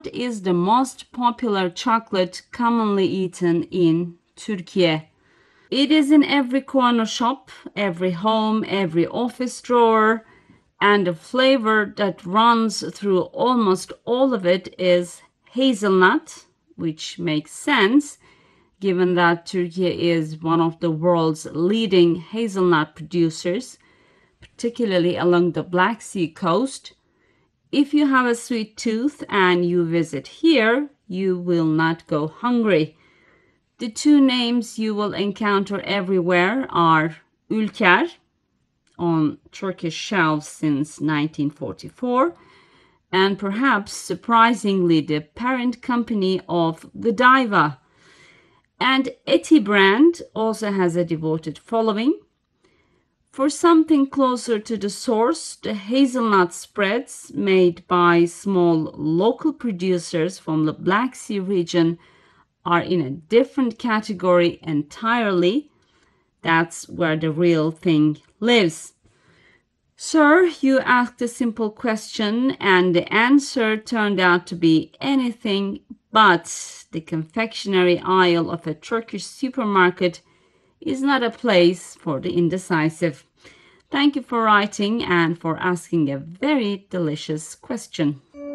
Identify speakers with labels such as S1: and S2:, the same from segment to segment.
S1: is the most popular chocolate commonly eaten in Turkey? It is in every corner shop, every home, every office drawer, and the flavor that runs through almost all of it is hazelnut, which makes sense given that Turkey is one of the world's leading hazelnut producers, particularly along the Black Sea coast. If you have a sweet tooth and you visit here, you will not go hungry. The two names you will encounter everywhere are Ülker, on Turkish shelves since 1944, and perhaps surprisingly the parent company of Godiva. And Eti brand also has a devoted following. For something closer to the source, the hazelnut spreads made by small local producers from the Black Sea region are in a different category entirely. That's where the real thing lives. Sir, you asked a simple question and the answer turned out to be anything but. The confectionery aisle of a Turkish supermarket is not a place for the indecisive. Thank you for writing and for asking a very delicious question.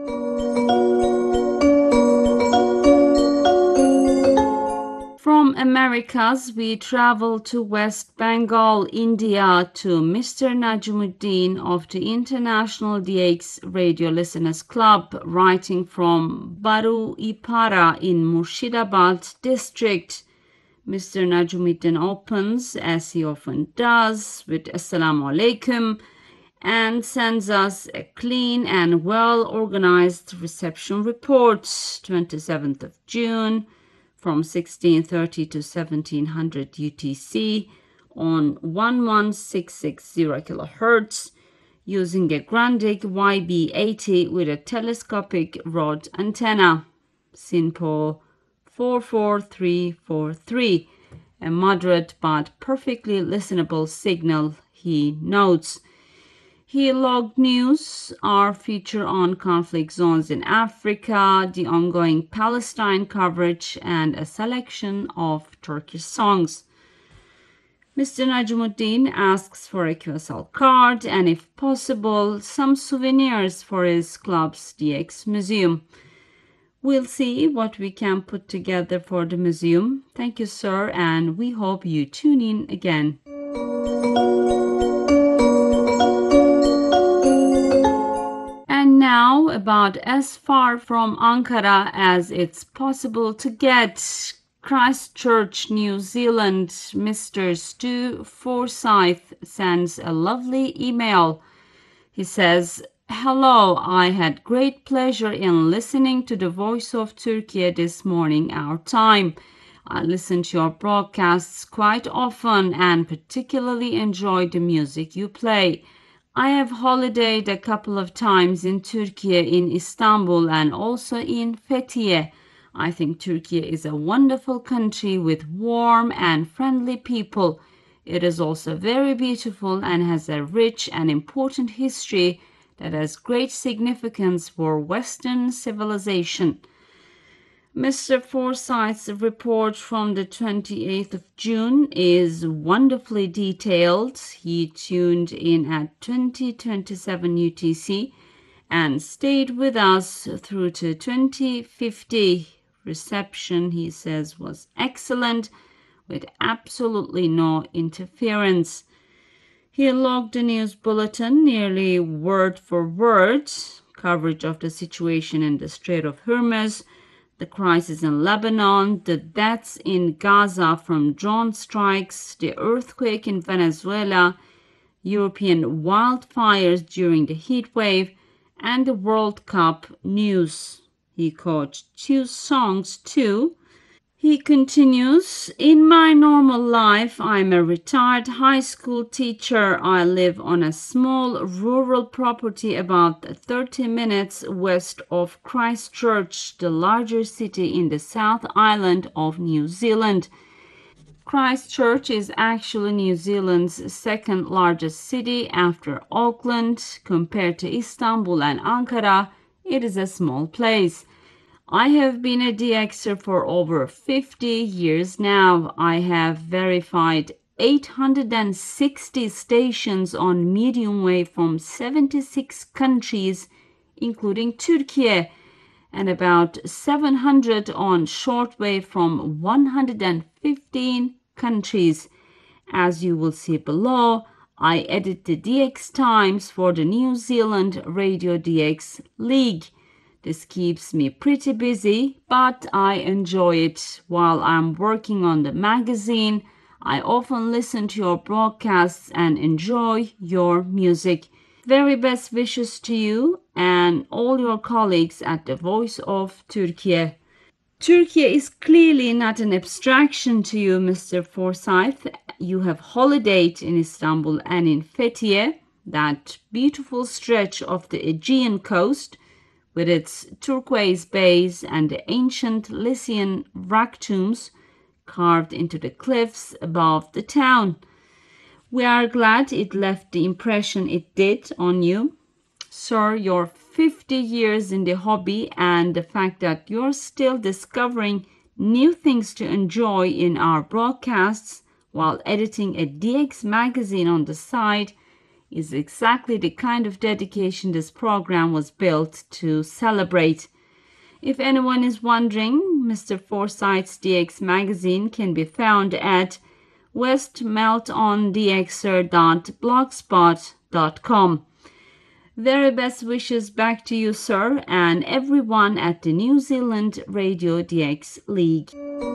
S1: From Americas, we travel to West Bengal, India, to Mr. Najmuddin of the International DX Radio Listeners Club, writing from Baru Ipara in Murshidabad district. Mr. Najmuddin opens, as he often does, with Assalamu alaikum and sends us a clean and well-organized reception report, 27th of June, from 1630 to 1700 UTC on 11660 kHz using a Grundig YB80 with a telescopic rod antenna, SINPO 44343, a moderate but perfectly listenable signal, he notes. He logged news, our feature on conflict zones in Africa, the ongoing Palestine coverage, and a selection of Turkish songs. Mr. Najmuddin asks for a QSL card and, if possible, some souvenirs for his club's DX museum. We'll see what we can put together for the museum. Thank you, sir, and we hope you tune in again. And now, about as far from Ankara as it's possible to get, Christchurch, New Zealand, Mr. Stu Forsyth sends a lovely email. He says, "Hello, I had great pleasure in listening to the Voice of Turkey this morning, our time. I listen to your broadcasts quite often and particularly enjoy the music you play. I have holidayed a couple of times in Turkey, in Istanbul and also in Fethiye. I think Turkey is a wonderful country with warm and friendly people. It is also very beautiful and has a rich and important history that has great significance for Western civilization." Mr. Forsyth's report from the 28th of June is wonderfully detailed. He tuned in at 2027 UTC and stayed with us through to 2050. Reception, he says, was excellent with absolutely no interference. He logged the news bulletin nearly word for word, coverage of the situation in the Strait of Hormuz, the crisis in Lebanon, the deaths in Gaza from drone strikes, the earthquake in Venezuela, European wildfires during the heat wave, and the World Cup news. He caught 2 songs too. He continues, "In my normal life, I'm a retired high school teacher. I live on a small rural property about 30 minutes west of Christchurch, the larger city in the South Island of New Zealand. Christchurch is actually New Zealand's second largest city after Auckland. Compared to Istanbul and Ankara, it is a small place. I have been a DXer for over 50 years now. I have verified 860 stations on medium wave from 76 countries, including Turkey, and about 700 on shortwave from 115 countries. As you will see below, I edit the DX times for the New Zealand Radio DX League. This keeps me pretty busy, but I enjoy it. While I'm working on the magazine, I often listen to your broadcasts and enjoy your music. Very best wishes to you and all your colleagues at the Voice of Turkey. Turkey is clearly not an abstraction to you, Mr. Forsyth. You have holidayed in Istanbul and in Fethiye, that beautiful stretch of the Aegean coast with its turquoise bays and the ancient Lycian rock tombs carved into the cliffs above the town. We are glad it left the impression it did on you. Sir, your 50 years in the hobby and the fact that you're still discovering new things to enjoy in our broadcasts while editing a DX magazine on the side is exactly the kind of dedication this program was built to celebrate. If anyone is wondering, Mr. Forsyth's DX magazine can be found at westmeltondxer.blogspot.com. Very best wishes back to you, sir, and everyone at the New Zealand Radio DX League.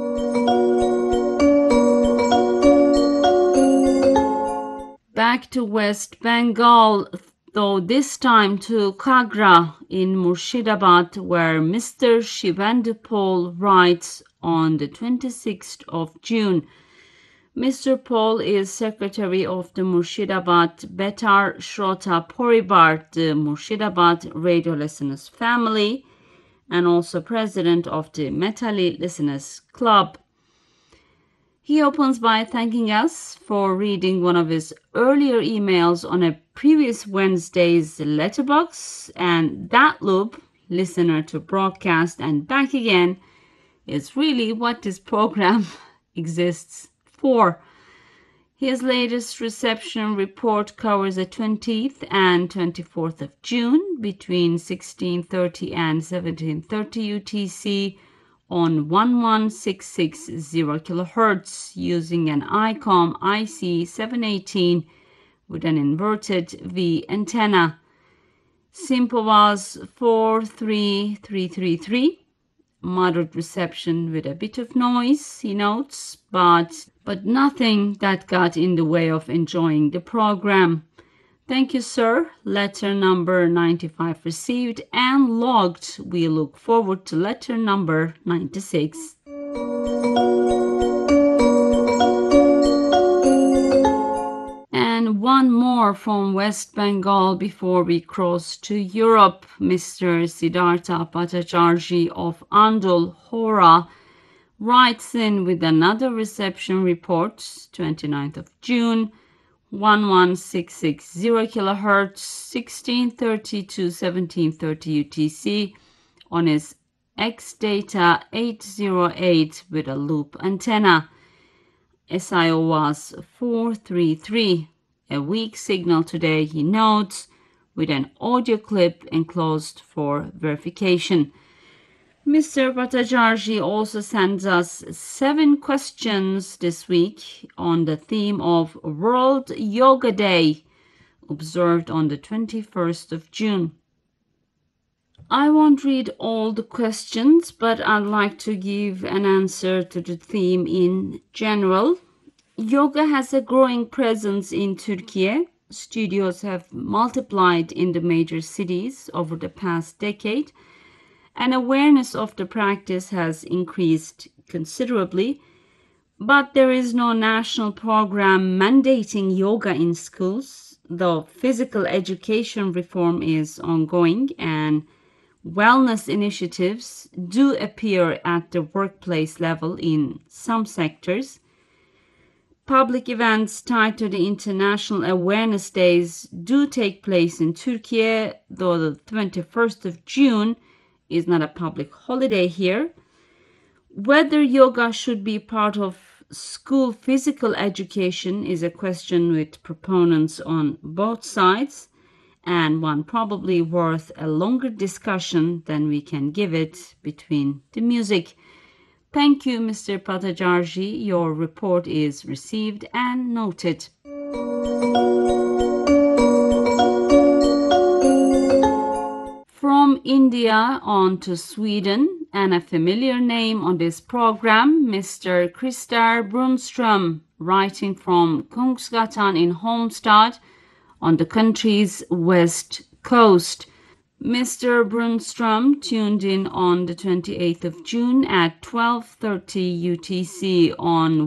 S1: Back to West Bengal, though this time to Kagra in Murshidabad, where Mr. Shivendupal writes on the 26th of June. Mr. Paul is secretary of the Murshidabad Betar Shrota Poribar, the Murshidabad Radio Listeners family, and also president of the Metali Listeners Club. He opens by thanking us for reading one of his earlier emails on a previous Wednesday's letterbox, and that loop, listener to broadcast and back again, is really what this program exists for. His latest reception report covers the 20th and 24th of June between 1630 and 1730 UTC on 11660 kHz using an ICOM IC718 with an inverted V antenna. SINPO was 43333. Moderate reception with a bit of noise, he notes, but nothing that got in the way of enjoying the program. Thank you, sir. Letter number 95 received and logged. We look forward to letter number 96. And one more from West Bengal before we cross to Europe. Mr. Siddhartha Bhattacharjee of Andul, Hora, writes in with another reception report, 29th of June, 11660 kHz, 1630 to 1730 UTC on his X-Data 808 with a loop antenna. SIO was 433. A weak signal today, he notes, with an audio clip enclosed for verification. Mr. Bhattacharjee also sends us 7 questions this week on the theme of World Yoga Day, observed on the 21st of June. I won't read all the questions, but I'd like to give an answer to the theme in general. Yoga has a growing presence in Turkey. Studios have multiplied in the major cities over the past decade, and awareness of the practice has increased considerably. But there is no national program mandating yoga in schools, though physical education reform is ongoing and wellness initiatives do appear at the workplace level in some sectors. Public events tied to the International Awareness Days do take place in Turkey, though the 21st of June is not a public holiday here. Whether yoga should be part of school physical education is a question with proponents on both sides, and one probably worth a longer discussion than we can give it between the music. Thank you, Mr. Patajarji. Your report is received and noted. From India on to Sweden, and a familiar name on this program, Mr. Christer Brunström, writing from Kungsgatan in Halmstad on the country's west coast. Mr. Brunström tuned in on the 28th of June at 12:30 UTC on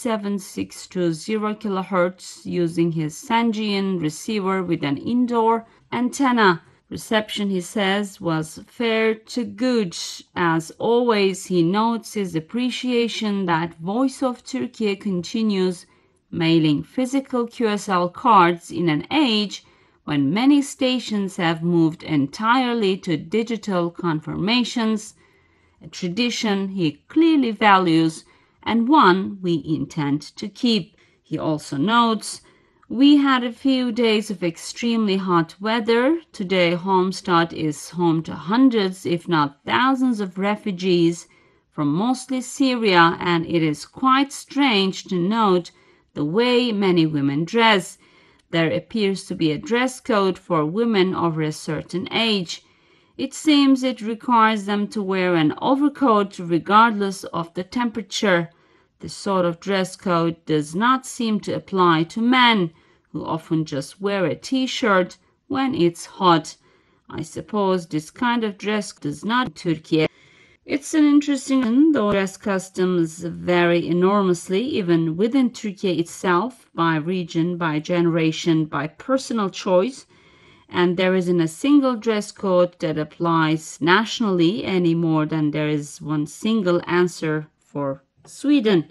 S1: 17620 kHz using his Sangean receiver with an indoor antenna. Reception, he says, was fair to good. As always, he notes his appreciation that Voice of Turkey continues mailing physical QSL cards in an age when many stations have moved entirely to digital confirmations, a tradition he clearly values and one we intend to keep. He also notes, we had a few days of extremely hot weather. Today, Halmstad is home to hundreds, if not thousands, of refugees from mostly Syria, and it is quite strange to note the way many women dress. There appears to be a dress code for women over a certain age. It seems it requires them to wear an overcoat regardless of the temperature. This sort of dress code does not seem to apply to men, who often just wear a t-shirt when it's hot. I suppose this kind of dress does not in Turkey. It's an interesting, though dress customs vary enormously, even within Turkey itself, by region, by generation, by personal choice, and there isn't a single dress code that applies nationally any more than there is one single answer for Sweden.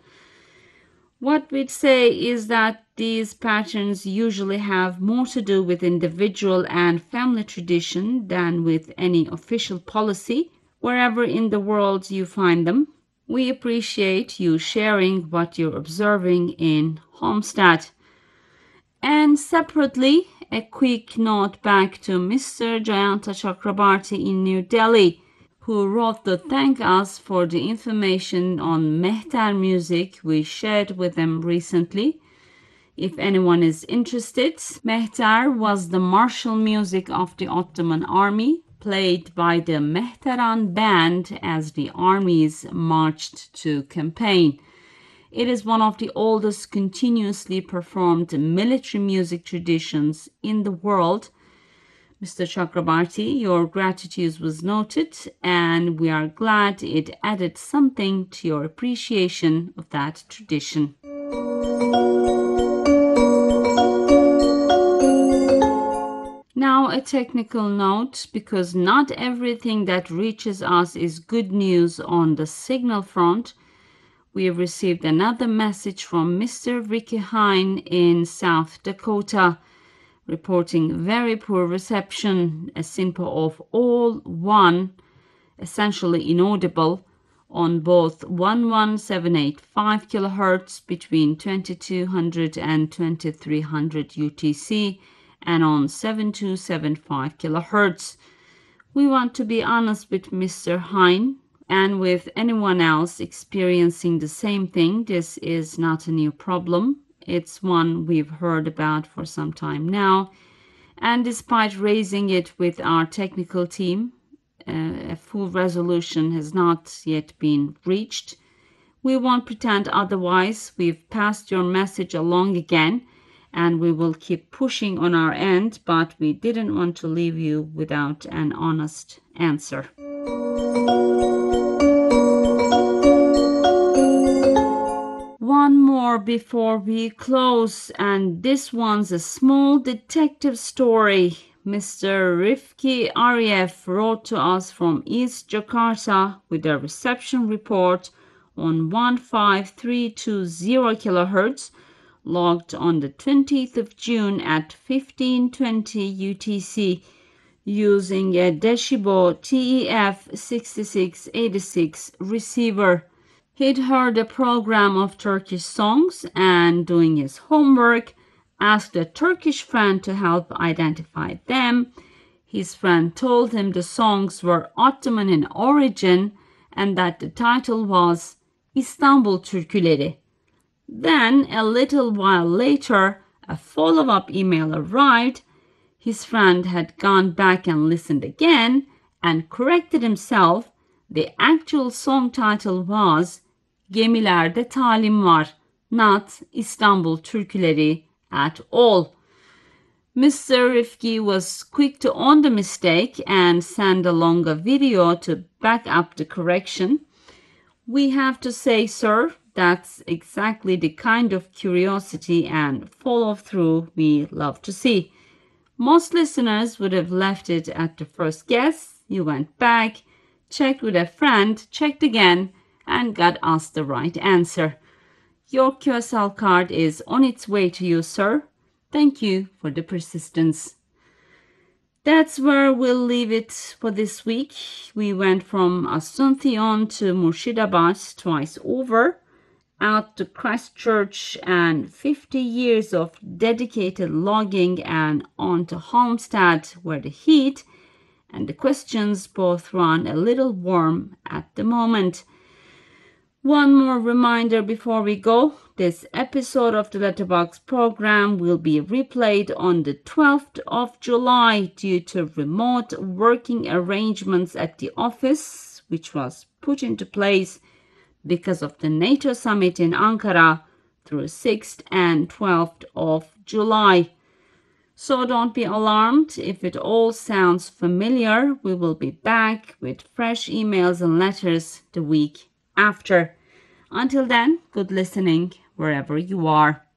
S1: What we'd say is that these patterns usually have more to do with individual and family tradition than with any official policy, wherever in the world you find them. We appreciate you sharing what you're observing in Halmstad. And separately, a quick note back to Mr. Jayanta Chakrabarti in New Delhi, who wrote to thank us for the information on Mehter music we shared with them recently. If anyone is interested, Mehter was the martial music of the Ottoman army, played by the Mehteran band as the armies marched to campaign. It is one of the oldest continuously performed military music traditions in the world. Mr. Chakrabarti, your gratitude was noted, and we are glad it added something to your appreciation of that tradition. Now a technical note, because not everything that reaches us is good news on the signal front. We have received another message from Mr. Ricky Hine in South Dakota, reporting very poor reception, a SINPO of all 1, essentially inaudible, on both 11785 kHz between 2200 and 2300 UTC and on 7275 kHz. We want to be honest with Mr. Hine and with anyone else experiencing the same thing. This is not a new problem. It's one we've heard about for some time now, and despite raising it with our technical team, a full resolution has not yet been reached. We won't pretend otherwise. We've passed your message along again, and we will keep pushing on our end, but we didn't want to leave you without an honest answer. One more before we close, and this one's a small detective story. Mr. Rifki Ariev wrote to us from East Jakarta with a reception report on 15320 kHz, logged on the 20th of June at 15:20 UTC. using a Deshibo TEF6686 receiver. He'd heard a program of Turkish songs and, doing his homework, asked a Turkish friend to help identify them. His friend told him the songs were Ottoman in origin and that the title was İstanbul Türküleri. Then, a little while later, a follow-up email arrived. His friend had gone back and listened again and corrected himself. The actual song title was Gemilerde Talim Var, not İstanbul Türküleri at all. Mr. Rifki was quick to own the mistake and send along a video to back up the correction. We have to say, sir, that's exactly the kind of curiosity and follow-through we love to see. Most listeners would have left it at the first guess. You went back, checked with a friend, checked again, and got us the right answer. Your QSL card is on its way to you, sir. Thank you for the persistence. That's where we'll leave it for this week. We went from Asunción to Murshidabad twice over, out to Christchurch and 50 years of dedicated logging, and on to Halmstad, where the heat and the questions both run a little warm at the moment. One more reminder before we go. This episode of the Letterbox program will be replayed on the 12th of July due to remote working arrangements at the office, which was put into place because of the NATO summit in Ankara through 6th and 12th of July. So don't be alarmed if it all sounds familiar. We will be back with fresh emails and letters the week after. Until then, good listening wherever you are.